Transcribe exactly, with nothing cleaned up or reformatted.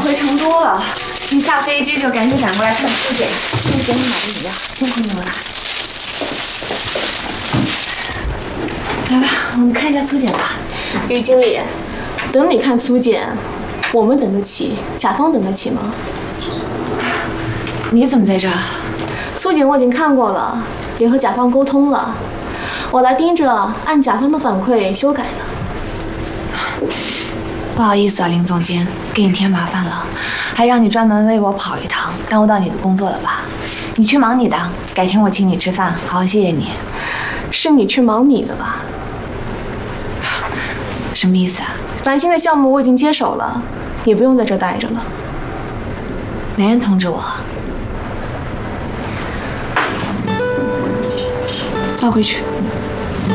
回成都了，一下飞机就赶紧赶过来看苏姐。这是给你买的饮料，辛苦你了。来吧，我们看一下苏姐吧。 于经理，等你看苏姐，我们等得起，甲方等得起吗？ 你怎么在这儿？ 苏姐我已经看过了，也和甲方沟通了，我来盯着按甲方的反馈修改的。 不好意思啊，林总监，给你添麻烦了，还让你专门为我跑一趟，耽误到你的工作了吧？你去忙你的，改天我请你吃饭，好好谢谢你。 是你去忙你的吧？ 什么意思啊？ 繁星的项目我已经接手了，你不用在这待着了。 没人通知我。 放回去。